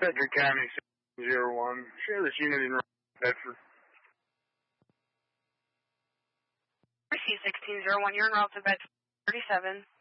Bedford County 01. Share this unit in Bedford. Receive 1601. You're en route to Bedford 37.